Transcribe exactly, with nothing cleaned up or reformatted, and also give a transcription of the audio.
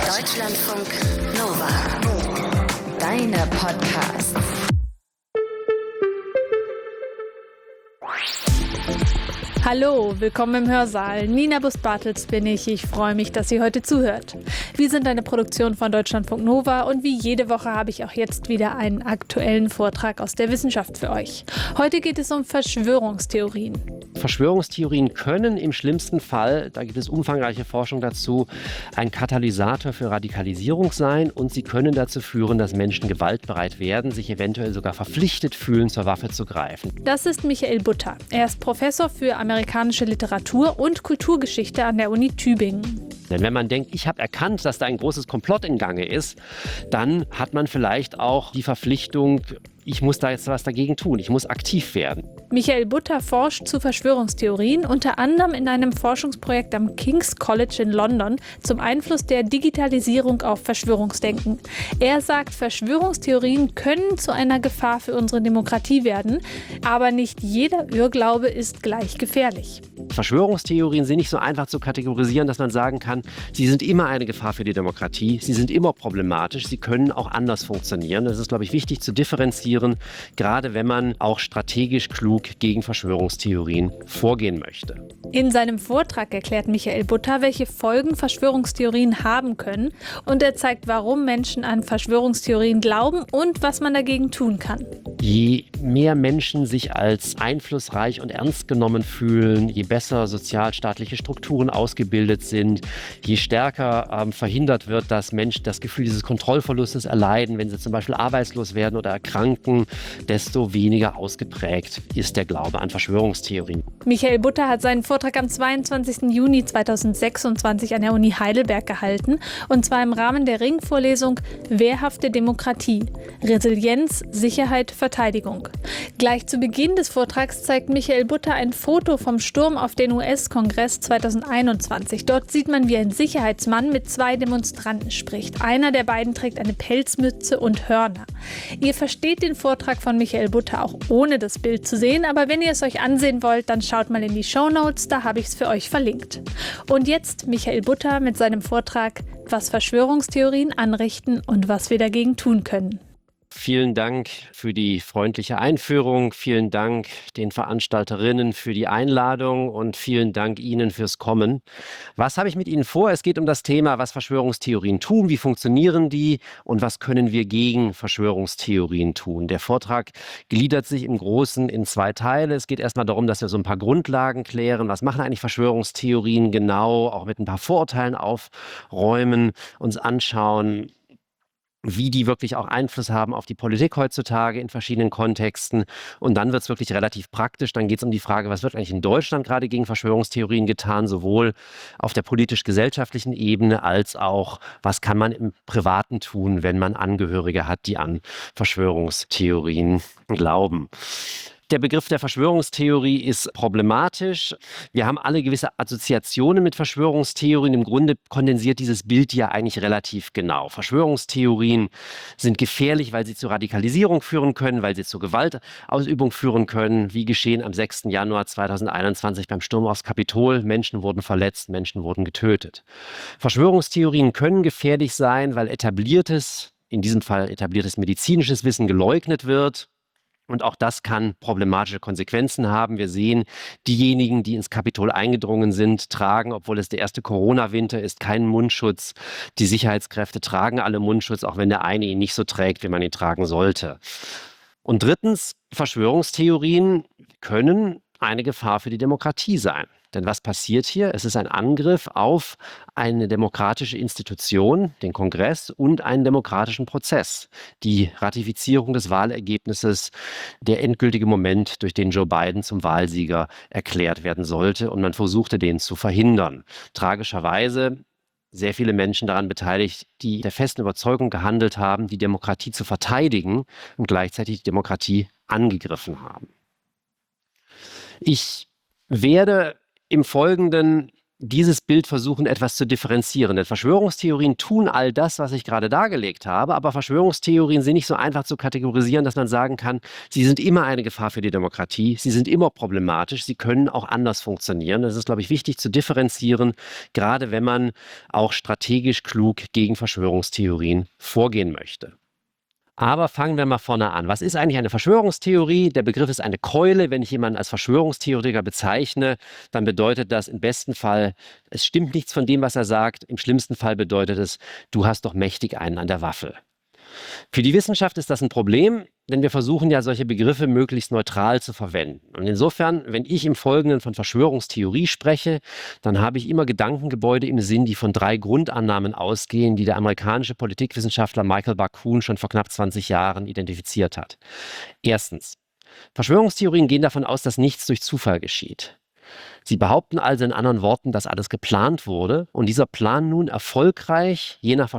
Deutschlandfunk Nova. Deine Podcasts. Hallo, willkommen im Hörsaal. Nina Bust-Bartels bin ich. Ich freue mich, dass ihr heute zuhört. Wir sind eine Produktion von Deutschlandfunk Nova und wie jede Woche habe ich auch jetzt wieder einen aktuellen Vortrag aus der Wissenschaft für euch. Heute geht es um Verschwörungstheorien. Verschwörungstheorien können im schlimmsten Fall, da gibt es umfangreiche Forschung dazu, ein Katalysator für Radikalisierung sein und sie können dazu führen, dass Menschen gewaltbereit werden, sich eventuell sogar verpflichtet fühlen, zur Waffe zu greifen. Das ist Michael Butter. Er ist Professor für amerikanische Literatur und Kulturgeschichte an der Uni Tübingen. Denn wenn man denkt, ich habe erkannt, dass da ein großes Komplott in Gange ist, dann hat man vielleicht auch die Verpflichtung, ich muss da jetzt was dagegen tun, ich muss aktiv werden. Michael Butter forscht zu Verschwörungstheorien, unter anderem in einem Forschungsprojekt am King's College in London zum Einfluss der Digitalisierung auf Verschwörungsdenken. Er sagt, Verschwörungstheorien können zu einer Gefahr für unsere Demokratie werden, aber nicht jeder Irrglaube ist gleich gefährlich. Verschwörungstheorien sind nicht so einfach zu kategorisieren, dass man sagen kann, sie sind immer eine Gefahr für die Demokratie, sie sind immer problematisch, sie können auch anders funktionieren. Das ist, glaube ich, wichtig zu differenzieren, gerade wenn man auch strategisch klug gegen Verschwörungstheorien vorgehen möchte. In seinem Vortrag erklärt Michael Butter, welche Folgen Verschwörungstheorien haben können und er zeigt, warum Menschen an Verschwörungstheorien glauben und was man dagegen tun kann. Je mehr Menschen sich als einflussreich und ernst genommen fühlen, je besser sozialstaatliche Strukturen ausgebildet sind, je stärker ähm, verhindert wird, dass Menschen das Gefühl dieses Kontrollverlustes erleiden, wenn sie zum Beispiel arbeitslos werden oder erkranken, desto weniger ausgeprägt ist der Glaube an Verschwörungstheorien. Michael Butter hat seinen Vortrag am zweiundzwanzigsten Juni zweitausendsechsundzwanzig an der Uni Heidelberg gehalten, und zwar im Rahmen der Ringvorlesung Wehrhafte Demokratie – Resilienz, Sicherheit, Verteidigung. Gleich zu Beginn des Vortrags zeigt Michael Butter ein Foto vom Sturm auf den U S-Kongress zweitausendeinundzwanzig. Dort sieht man, wie ein Sicherheitsmann mit zwei Demonstranten spricht. Einer der beiden trägt eine Pelzmütze und Hörner. Ihr versteht den Vortrag von Michael Butter auch ohne das Bild zu sehen, aber wenn ihr es euch ansehen wollt, dann schaut mal in die Shownotes, da habe ich es für euch verlinkt. Und jetzt Michael Butter mit seinem Vortrag, was Verschwörungstheorien anrichten und was wir dagegen tun können. Vielen Dank für die freundliche Einführung, vielen Dank den Veranstalterinnen für die Einladung und vielen Dank Ihnen fürs Kommen. Was habe ich mit Ihnen vor? Es geht um das Thema, was Verschwörungstheorien tun, wie funktionieren die und was können wir gegen Verschwörungstheorien tun. Der Vortrag gliedert sich im Großen in zwei Teile. Es geht erstmal darum, dass wir so ein paar Grundlagen klären. Was machen eigentlich Verschwörungstheorien genau? Auch mit ein paar Vorurteilen aufräumen, uns anschauen, wie die wirklich auch Einfluss haben auf die Politik heutzutage in verschiedenen Kontexten. Und dann wird es wirklich relativ praktisch. Dann geht es um die Frage, was wird eigentlich in Deutschland gerade gegen Verschwörungstheorien getan, sowohl auf der politisch-gesellschaftlichen Ebene als auch, was kann man im Privaten tun, wenn man Angehörige hat, die an Verschwörungstheorien glauben. Der Begriff der Verschwörungstheorie ist problematisch. Wir haben alle gewisse Assoziationen mit Verschwörungstheorien. Im Grunde kondensiert dieses Bild ja eigentlich relativ genau. Verschwörungstheorien sind gefährlich, weil sie zu Radikalisierung führen können, weil sie zur Gewaltausübung führen können, wie geschehen am sechsten Januar zweitausendeinundzwanzig beim Sturm aufs Kapitol. Menschen wurden verletzt, Menschen wurden getötet. Verschwörungstheorien können gefährlich sein, weil etabliertes, in diesem Fall etabliertes medizinisches Wissen geleugnet wird. Und auch das kann problematische Konsequenzen haben. Wir sehen, diejenigen, die ins Kapitol eingedrungen sind, tragen, obwohl es der erste Corona-Winter ist, keinen Mundschutz. Die Sicherheitskräfte tragen alle Mundschutz, auch wenn der eine ihn nicht so trägt, wie man ihn tragen sollte. Und drittens, Verschwörungstheorien können eine Gefahr für die Demokratie sein. Denn was passiert hier? Es ist ein Angriff auf eine demokratische Institution, den Kongress, und einen demokratischen Prozess. Die Ratifizierung des Wahlergebnisses, der endgültige Moment, durch den Joe Biden zum Wahlsieger erklärt werden sollte. Und man versuchte, den zu verhindern. Tragischerweise sehr viele Menschen daran beteiligt, die der festen Überzeugung gehandelt haben, die Demokratie zu verteidigen und gleichzeitig die Demokratie angegriffen haben. Ich werde im Folgenden dieses Bild versuchen, etwas zu differenzieren. Denn Verschwörungstheorien tun all das, was ich gerade dargelegt habe, aber Verschwörungstheorien sind nicht so einfach zu kategorisieren, dass man sagen kann, sie sind immer eine Gefahr für die Demokratie, sie sind immer problematisch, sie können auch anders funktionieren. Das ist, glaube ich, wichtig zu differenzieren, gerade wenn man auch strategisch klug gegen Verschwörungstheorien vorgehen möchte. Aber fangen wir mal vorne an. Was ist eigentlich eine Verschwörungstheorie? Der Begriff ist eine Keule. Wenn ich jemanden als Verschwörungstheoretiker bezeichne, dann bedeutet das im besten Fall, es stimmt nichts von dem, was er sagt. Im schlimmsten Fall bedeutet es, du hast doch mächtig einen an der Waffel. Für die Wissenschaft ist das ein Problem, denn wir versuchen ja, solche Begriffe möglichst neutral zu verwenden. Und insofern, wenn ich im Folgenden von Verschwörungstheorie spreche, dann habe ich immer Gedankengebäude im Sinn, die von drei Grundannahmen ausgehen, die der amerikanische Politikwissenschaftler Michael Barkun schon vor knapp zwanzig Jahren identifiziert hat. Erstens: Verschwörungstheorien gehen davon aus, dass nichts durch Zufall geschieht. Sie behaupten also in anderen Worten, dass alles geplant wurde und dieser Plan nun erfolgreich, je nach